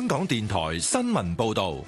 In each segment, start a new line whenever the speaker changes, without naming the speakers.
香港電台新聞報道。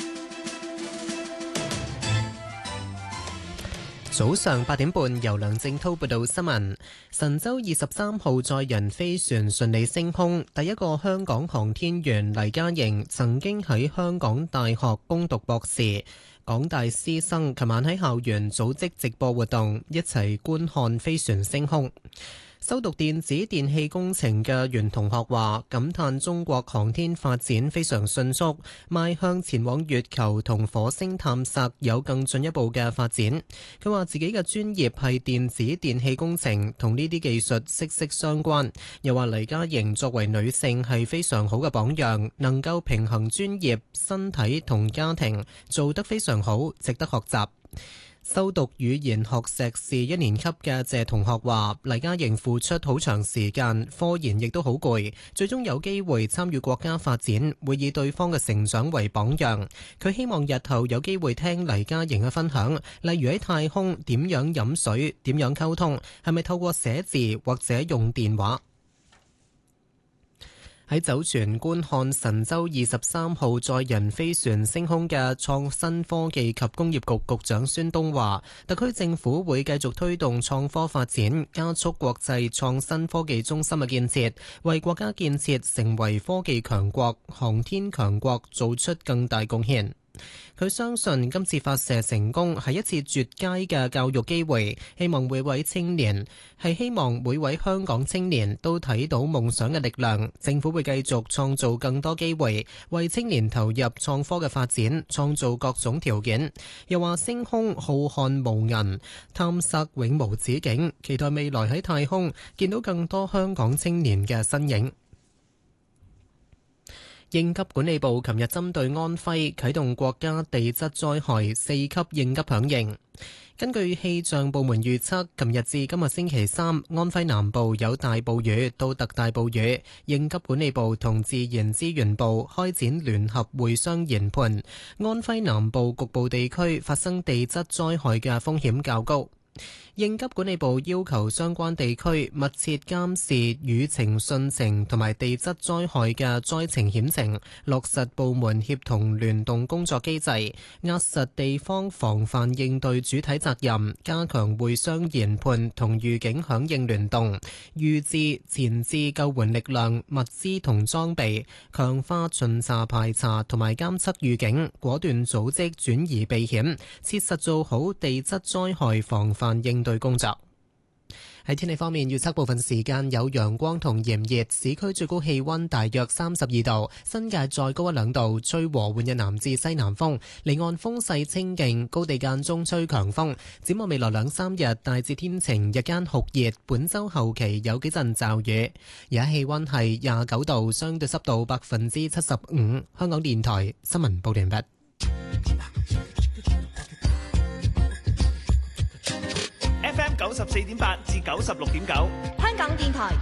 早上8點半，由梁正滔報道新聞。神舟23號載人飛船順利升空，第一個香港航天員黎嘉瑩曾經喺香港大學攻讀博士。港大師生琴晚喺校園組織直播活動，一齊觀看飛船升空。修讀電子電氣工程嘅袁同學話，感嘆中國航天發展非常迅速，邁向前往月球同火星探索有更進一步嘅發展。佢話自己嘅專業係電子電氣工程，同呢啲技術息息相關。又話黎嘉瑩作為女性係非常好嘅榜樣，能夠平衡專業、身體同家庭，做得非常好，值得學習。修讀語言學碩士1年級嘅謝同學話，黎嘉瑩付出好長時間，科研亦都好攰，最終有機會參與國家發展，會以對方嘅成長為榜樣。佢希望日後有機會聽黎嘉瑩嘅分享，例如喺太空點樣飲水、點樣溝通，係咪透過寫字或者用電話。喺酒泉觀看神舟23號載人飛船升空嘅創新科技及工業局局長孫東話，特區政府會繼續推動創科發展，加速國際創新科技中心嘅建設，為國家建設成為科技強國、航天強國做出更大貢獻。佢相信今次發射成功係一次絕佳嘅教育機會，希望每位香港青年都睇到夢想嘅力量。政府會繼續創造更多機會，為青年投入創科嘅發展創造各種條件。又話升空浩瀚無垠，探索永無止境，期待未來喺太空見到更多香港青年嘅身影。應急管理部琴日針對安徽啟動國家地質災害4級應急響應。根據氣象部門預測，琴日至今日星期三，安徽南部有大暴雨到特大暴雨。應急管理部同自然資源部開展聯合會商研判，安徽南部局部地區發生地質災害嘅風險較高。應急管理部要求相關地區密切監視雨情汛情同埋地質災害嘅災情險情，落實部門協同聯動工作機制，壓實地方防範應對主體責任，加強會商研判同預警響應聯動，預置前置救援力量、物資同裝備，強化巡查排查同埋監測預警，果斷組織轉移避險，切實做好地質災害防範應對工作。喺天氣方面，預測部分時間有陽光同炎熱，市區最高氣溫大約32度，新界再高1-2度，吹和緩嘅南至西南風，離岸風勢清勁，高地間中吹強風。展望未來2-3日，大致天晴，日間酷熱，本週後期有幾陣驟雨。而家氣溫係29度，相對濕度75%。香港電台新聞報道完畢。
FM 94.8至96.9，香港電台